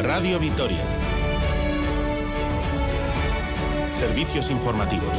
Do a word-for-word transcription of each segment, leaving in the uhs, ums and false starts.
Radio Vitoria. Servicios informativos.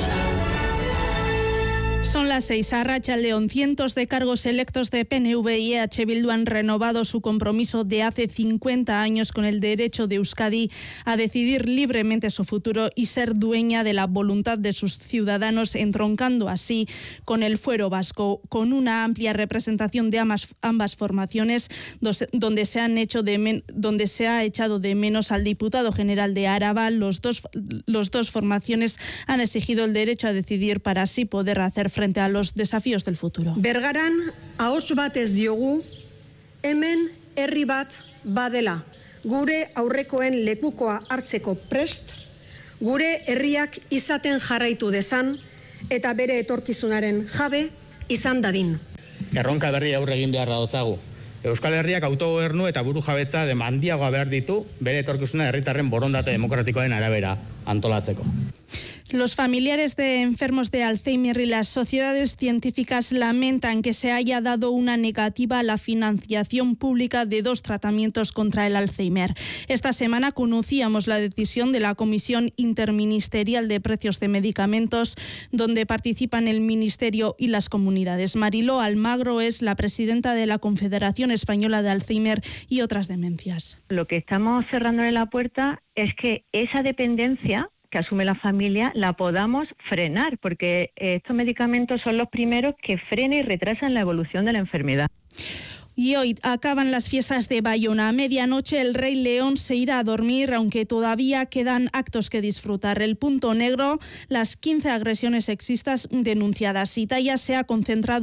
Son las seis. A Arratsaldeon, cientos de cargos electos de P N V y E H Bildu han renovado su compromiso de hace cincuenta años con el derecho de Euskadi a decidir libremente su futuro y ser dueña de la voluntad de sus ciudadanos, entroncando así con el fuero vasco, con una amplia representación de ambas, ambas formaciones, donde se, han hecho de men, donde se ha echado de menos al diputado general de Araba. Los dos, los dos formaciones han exigido el derecho a decidir para así poder hacer frente a los desafíos del futuro. Bergaran ahots batez diogu, hemen herri bat badela, gure aurrekoen lekukoa hartzeko prest, gure herriak izaten jarraitu dezan eta bere etorkizunaren jabe izan dadin. Erronka berri aurre egin beharra dotzagu. Euskal Herriak autogobernu eta burujabetza handiagoa behar ditu bere etorkizuna herritarren borondate demokratikoen arabera antolatzeko. Los familiares de enfermos de Alzheimer y las sociedades científicas lamentan que se haya dado una negativa a la financiación pública de dos tratamientos contra el Alzheimer. Esta semana conocíamos la decisión de la Comisión Interministerial de Precios de Medicamentos, donde participan el Ministerio y las comunidades. Mariló Almagro es la presidenta de la Confederación Española de Alzheimer y otras demencias. Lo que estamos cerrándole la puerta es que esa dependencia que asume la familia la podamos frenar, porque estos medicamentos son los primeros que frenan y retrasan la evolución de la enfermedad. Y hoy acaban las fiestas de Bayona. A medianoche el Rey León se irá a dormir, aunque todavía quedan actos que disfrutar. El punto negro, las quince agresiones sexistas denunciadas. Italia se ha concentrado